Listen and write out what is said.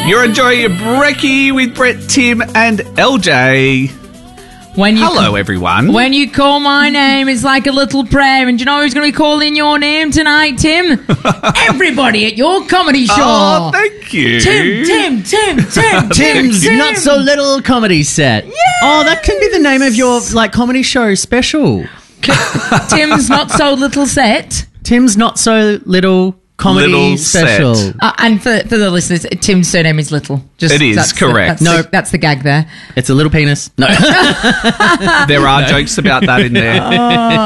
You're enjoying your brekkie with Brett, Tim, and LJ. Hello, everyone. When you call my name, it's like a little prayer. And do you know who's going to be calling your name tonight, Tim? Everybody at your comedy show. Oh, thank you. Tim. Tim's Not So Little comedy set. Yeah. Oh, that can be the name of your comedy show special. Tim's Not So Little set. Tim's Not So Little comedy special. And for the listeners, Tim's surname is Little. It is, correct. That's the gag there. It's a little penis. No. There are jokes about that in there.